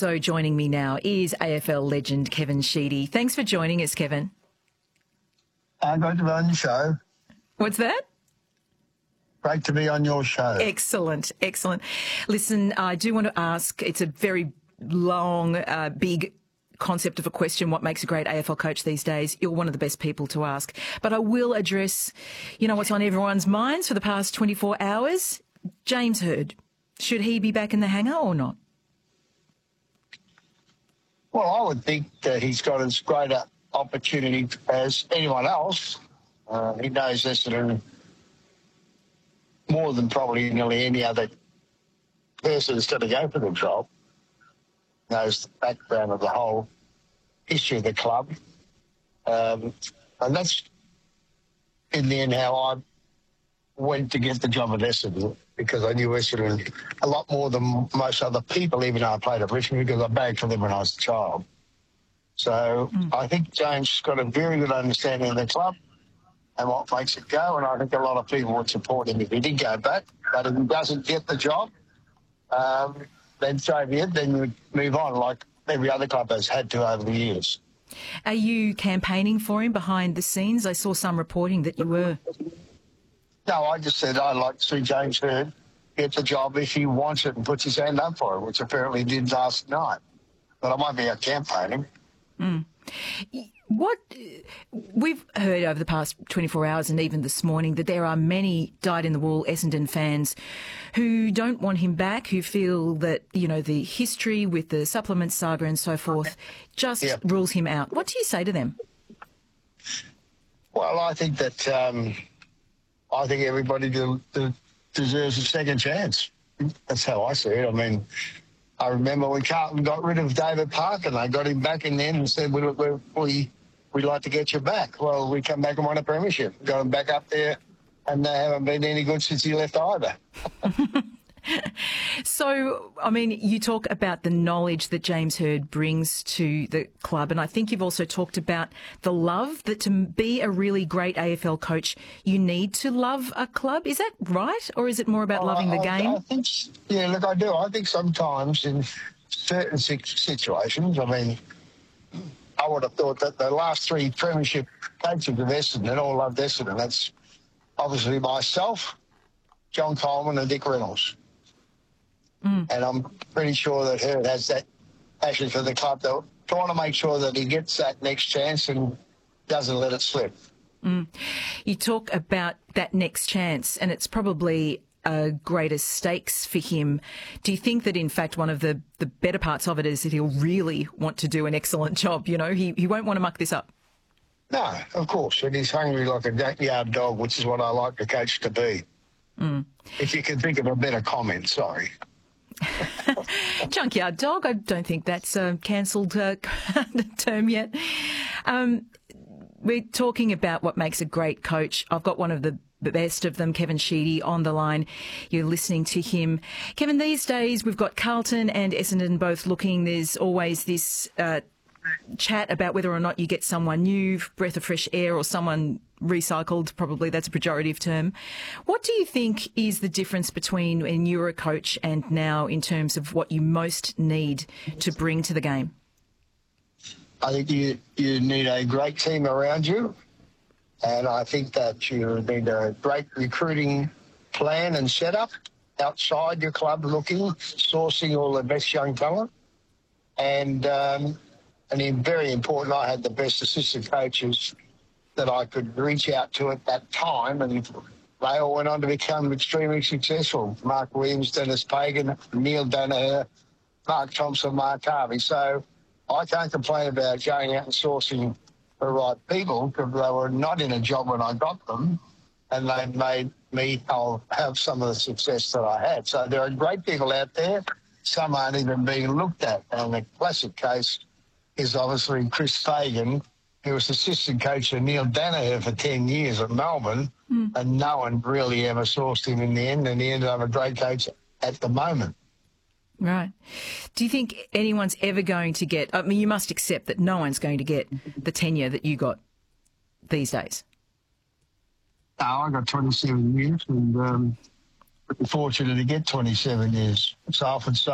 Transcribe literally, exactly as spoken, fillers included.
Also joining me now is A F L legend Kevin Sheedy. Thanks for joining us, Kevin. Uh, great to be on your show. What's that? Great to be on your show. Excellent, excellent. Listen, I do want to ask, it's a very long, uh, big concept of a question, what makes a great A F L coach these days? You're one of the best people to ask. But I will address, you know, what's on everyone's minds for the past twenty-four hours. James Hird, should he be back in the hangar or not? Well, I would think that he's got as great an opportunity as anyone else. Uh, he knows Essendon more than probably nearly any other person who's going to go for the job. Knows the background of the whole history of the club. Um, and that's, in the end, how I went to get the job at Essendon, because I knew Essendon a lot more than most other people, even though I played at Richmond, because I bagged for them when I was a child. So mm. I think James got a very good understanding of the club and what makes it go, and I think a lot of people would support him if he did go back. But if he doesn't get the job, um, then so be it, then you move on, like every other club has had to over the years. Are you campaigning for him behind the scenes? I saw some reporting that you were. No, I just said I'd like to see James Hird get the job if he wants it and puts his hand up for it, which apparently he did last night. But I might be out campaigning. Mm. What we've heard over the past twenty-four hours and even this morning that there are many dyed-in-the-wool Essendon fans who don't want him back, who feel that, you know, the history with the supplement saga and so forth just yep. rules him out. What do you say to them? Well, I think that um, I think everybody do, do deserves a second chance. That's how I see it. I mean, I remember when Carlton got rid of David Parker, they got him back in the end and said, we, we, we, we'd like to get you back. Well, we come back and won a premiership, got him back up there, and they haven't been any good since he left either. So, I mean, you talk about the knowledge that James Hird brings to the club, and I think you've also talked about the love, that to be a really great A F L coach, you need to love a club. Is that right? Or is it more about loving the I, game? I think, yeah, look, I do. I think sometimes in certain situations, I mean, I would have thought that the last three premiership coaches of Essendon all loved Essendon. That's obviously myself, John Coleman and Dick Reynolds. Mm. And I'm pretty sure that Hird has that passion for the club. They'll trying to make sure that he gets that next chance and doesn't let it slip. Mm. You talk about that next chance, and it's probably a greater stakes for him. Do you think that, in fact, one of the, the better parts of it is that he'll really want to do an excellent job? You know, he, he won't want to muck this up. No, of course. And he's hungry like a backyard dog, which is what I like the coach to be. Mm. If you can think of a better comment, sorry. Junkyard dog, I don't think that's a cancelled uh, term yet. Um, we're talking about what makes a great coach. I've got one of the best of them, Kevin Sheedy, on the line. You're listening to him. Kevin, these days we've got Carlton and Essendon both looking. There's always this uh, chat about whether or not you get someone new, breath of fresh air, or someone recycled. Probably that's a pejorative term. What do you think is the difference between when you were a coach and now in terms of what you most need to bring to the game? I think you, you need a great team around you, and I think that you need a great recruiting plan and setup outside your club, looking, sourcing all the best young talent. And, um, and very important, I had the best assistant coaches that I could reach out to at that time, and they all went on to become extremely successful. Mark Williams, Dennis Pagan, Neil Danaher, Mark Thompson, Mark Harvey. So I can't complain about going out and sourcing the right people, because they were not in a job when I got them, and they made me I'll have some of the success that I had. So there are great people out there. Some aren't even being looked at. And the classic case is obviously Chris Fagan. He was assistant coach of Neil Danaher for ten years at Melbourne, mm. and no one really ever sourced him in the end, and he ended up a great coach at the moment. Right. Do you think anyone's ever going to get, I mean, you must accept that no one's going to get the tenure that you got these days? No, I got twenty-seven years, and um, pretty fortunate to get twenty-seven years. So I often say